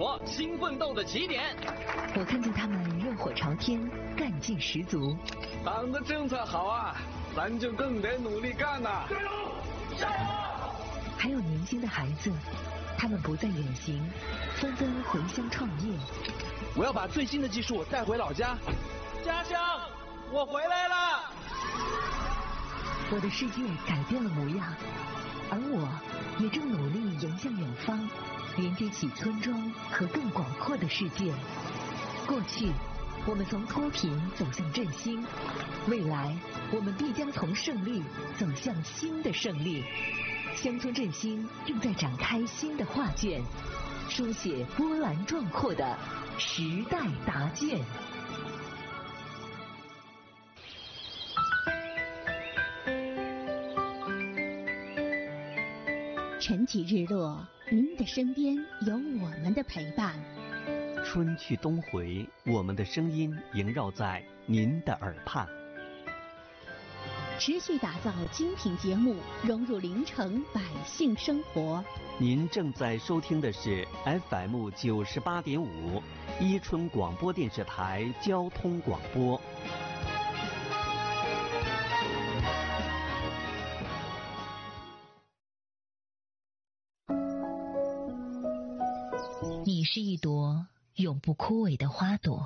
国新奋斗的起点。 我看见他们热火朝天，干劲十足。 党的政策好啊，咱就更得努力干呐！ 加油！加油！ 还有年轻的孩子，他们不再远行，纷纷回乡创业。 我要把最新的技术带回老家。 家乡，我回来了！ 我的世界改变了模样，而我也正努力迎向远方，连接起村庄和更广阔的世界。过去，我们从脱贫走向振兴，未来，我们必将从胜利走向新的胜利。乡村振兴正在展开新的画卷，书写波澜壮阔的时代答卷。 晨起日落，您的身边有我们的陪伴。 春去冬回，我们的声音萦绕在您的耳畔。 持续打造精品节目，融入临城百姓生活。 您正在收听的是 FM 98.5伊春广播电视台交通广播。 你是一朵永不枯萎的花朵，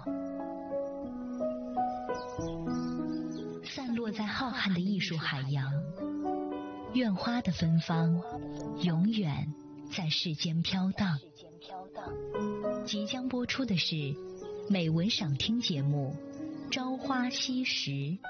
散落在浩瀚的艺术海洋。愿花的芬芳永远在世间飘荡。即将播出的是美文赏听节目《朝花夕拾》。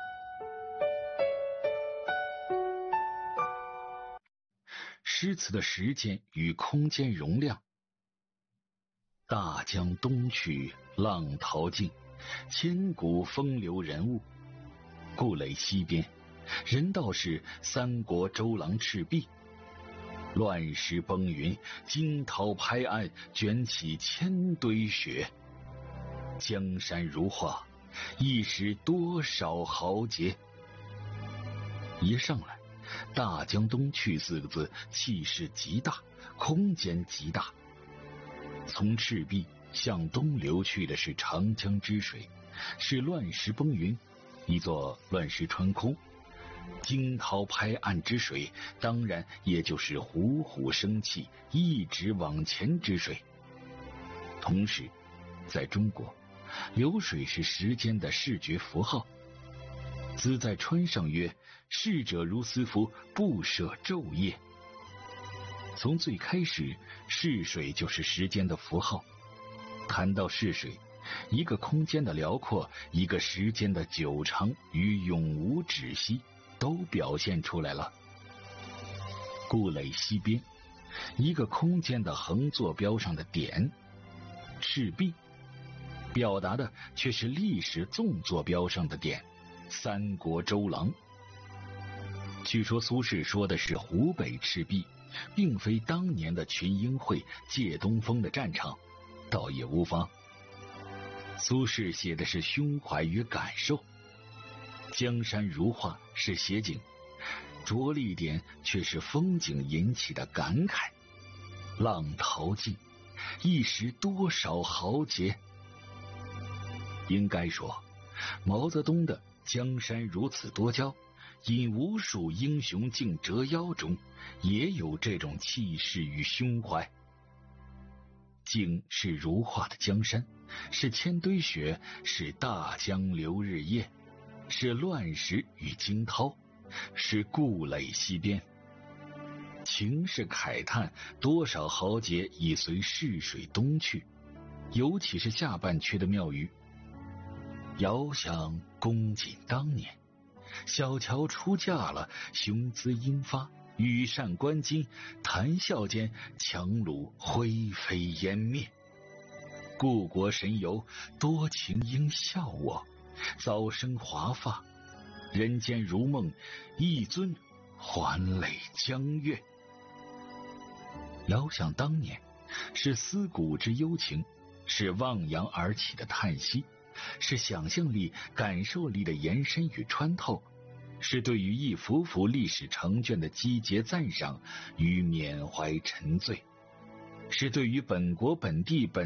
诗词的时间与空间容量。大江东去，浪淘尽，千古风流人物。故垒西边，人道是三国周郎赤壁。乱石崩云，惊涛拍岸，卷起千堆雪。江山如画，一时多少豪杰。一上来，大江东去四个字气势极大，空间极大。从赤壁向东流去的是长江之水，是乱石崩云，一座乱石穿空。惊涛拍岸之水，当然也就是虎虎生气，一直往前之水。同时，在中国，流水是时间的视觉符号。子在川上曰：逝者如斯夫，不舍昼夜。从最开始，逝水就是时间的符号。谈到逝水，一个空间的辽阔，一个时间的久长与永无止息，都表现出来了。故垒西边，一个空间的横坐标上的点。赤壁，表达的却是历史纵坐标上的点。三国周郎。据说苏轼说的是湖北赤壁，并非当年的群英会借东风的战场，倒也无妨。苏轼写的是胸怀与感受。江山如画是写景，着力点却是风景引起的感慨。浪淘尽，一时多少豪杰。应该说，毛泽东的江山如此多娇，引无数英雄竞折腰中，也有这种气势与胸怀。景是如画的江山，是千堆雪，是大江流日夜，是乱石与惊涛，是故垒西边。情是慨叹多少豪杰已随逝水东去，尤其是下半阙的妙语。遥想公瑾当年，小乔出嫁了，雄姿英发，羽扇纶巾，谈笑间樯橹灰飞烟灭。故国神游，多情应笑我，早生华发，人间如梦，一尊还酹江月。遥想当年，是思古之幽情，是望洋而起的叹息，是想象力、感受力的延伸与穿透，是对于一幅幅历史成卷的积节赞赏与缅怀沉醉，是对于本国本地本